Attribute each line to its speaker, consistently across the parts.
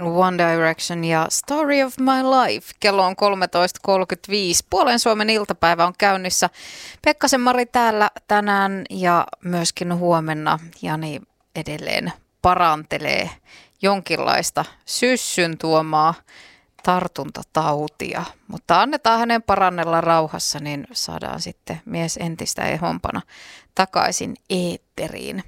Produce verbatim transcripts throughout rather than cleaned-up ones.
Speaker 1: One Direction ja Story of My Life. Kello on kolmetoista kolmekymmentäviisi. Puolen Suomen iltapäivä on käynnissä. Pekkasen Mari täällä tänään ja myöskin huomenna Jani edelleen parantelee jonkinlaista syssyn tuomaa tartuntatautia. Mutta annetaan hänen parannella rauhassa, niin saadaan sitten mies entistä ehompana takaisin eetteriin.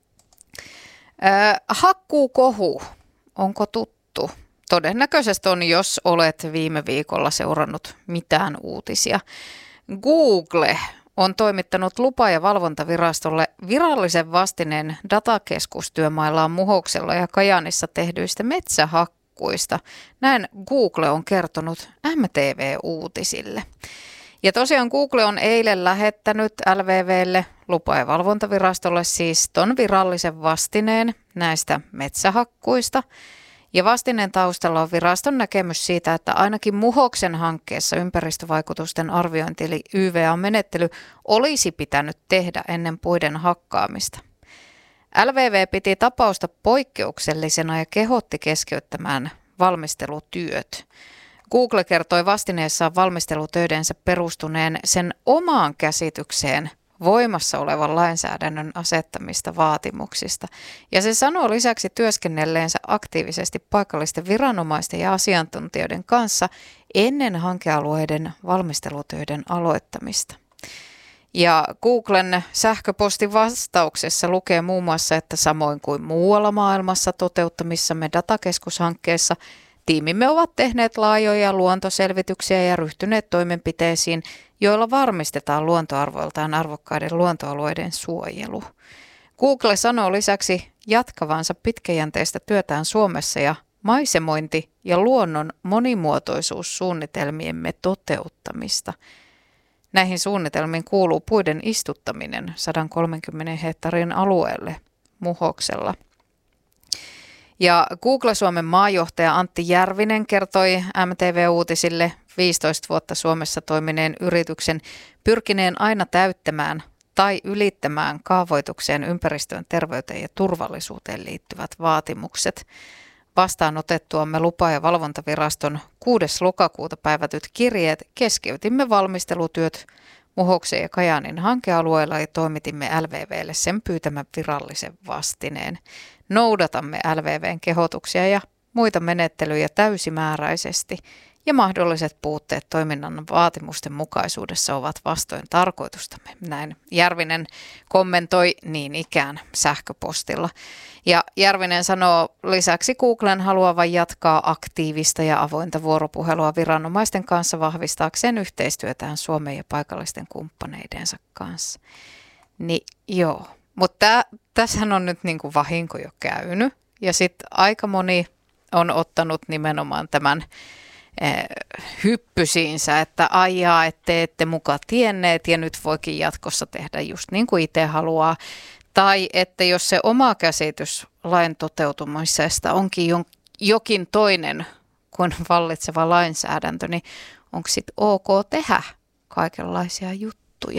Speaker 1: Öö, hakkuukohu. Onko tuttu? Todennäköisesti on, jos olet viime viikolla seurannut mitään uutisia. Google on toimittanut lupa- ja valvontavirastolle virallisen vastineen datakeskustyömaillaan Muhoksella ja Kajaanissa tehdyistä metsähakkuista. Näin Google on kertonut M T V-uutisille. Ja tosiaan Google on eilen lähettänyt L V V:lle, lupa- ja valvontavirastolle siis ton virallisen vastineen näistä metsähakkuista. Ja vastineen taustalla on viraston näkemys siitä, että ainakin Muhoksen hankkeessa ympäristövaikutusten arviointi eli Y V A-menettely olisi pitänyt tehdä ennen puiden hakkaamista. L V V piti tapausta poikkeuksellisena ja kehotti keskeyttämään valmistelutyöt. Google kertoi vastineessaan valmistelutöidensä perustuneen sen omaan käsitykseen voimassa olevan lainsäädännön asettamista vaatimuksista. Ja se sanoo lisäksi työskennelleensä aktiivisesti paikallisten viranomaisten ja asiantuntijoiden kanssa ennen hankealueiden valmistelutöiden aloittamista. Ja Googlen sähköpostin vastauksessa lukee muun muassa, että samoin kuin muualla maailmassa toteuttamissamme datakeskushankkeessa tiimimme ovat tehneet laajoja luontoselvityksiä ja ryhtyneet toimenpiteisiin, joilla varmistetaan luontoarvoiltaan arvokkaiden luontoalueiden suojelu. Google sanoo lisäksi jatkavansa pitkäjänteistä työtään Suomessa ja maisemointi- ja luonnon monimuotoisuussuunnitelmiemme toteuttamista. Näihin suunnitelmiin kuuluu puiden istuttaminen sata kolmekymmentä hehtaarin alueelle Muhoksella. Ja Google Suomen maajohtaja Antti Järvinen kertoi M T V-uutisille viisitoista vuotta Suomessa toimineen yrityksen pyrkineen aina täyttämään tai ylittämään kaavoitukseen, ympäristöön, terveyteen ja turvallisuuteen liittyvät vaatimukset. Vastaanotettuamme lupa- ja valvontaviraston kuudes lokakuuta päivätyt kirjeet keskeytimme valmistelutyöt Muhoksen ja Kajaanin hankealueella ja toimitimme L V V:lle sen pyytämän virallisen vastineen. Noudatamme L V V:n kehotuksia ja muita menettelyjä täysimääräisesti ja mahdolliset puutteet toiminnan vaatimusten mukaisuudessa ovat vastoin tarkoitustamme. Näin Järvinen kommentoi niin ikään sähköpostilla. Ja Järvinen sanoo lisäksi Googlen haluavan jatkaa aktiivista ja avointa vuoropuhelua viranomaisten kanssa vahvistaakseen yhteistyötään Suomen ja paikallisten kumppaneidensa kanssa. Niin joo, mutta tässähän on nyt niin kuin vahinko jo käynyt ja sitten aika moni on ottanut nimenomaan tämän hyppysiinsä, että aijaa, ette ette muka tienneet ja nyt voikin jatkossa tehdä just niin kuin itse haluaa. Tai että jos se oma käsitys lain toteutumisesta onkin jokin toinen kuin vallitseva lainsäädäntö, niin onko sitten ok tehdä kaikenlaisia juttuja?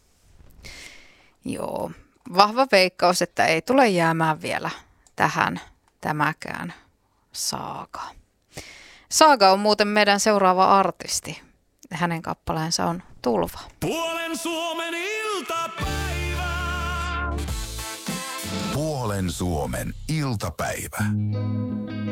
Speaker 1: Joo, vahva veikkaus, että ei tule jäämään vielä tähän tämäkään saaga. Saaga on muuten meidän seuraava artisti. Hänen kappaleensa on Tulva.
Speaker 2: Puolen Suomen iltapäivä.
Speaker 3: Puolen Suomen iltapäivä.